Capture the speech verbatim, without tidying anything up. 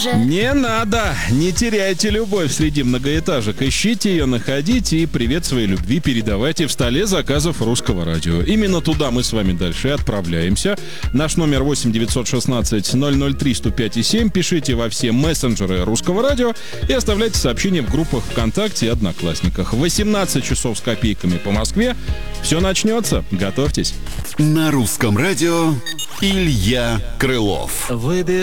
этаже. Не надо, не теряйте любовь среди многоэтажек. Ищите ее, находите и привет своей любви передавайте в столе заказов Русского радио. Именно туда мы с вами дальше отправляемся. Наш номер восемь девятьсот шестнадцать ноль ноль три сто пять и семь. Пишите во все мессенджеры Русского радио и оставляйте сообщения в группах ВКонтакте и Одноклассниках. восемнадцать часов с копейками по Москве. Все начнется. Готовьтесь. На Русском радио Илья Крылов. Выбирай.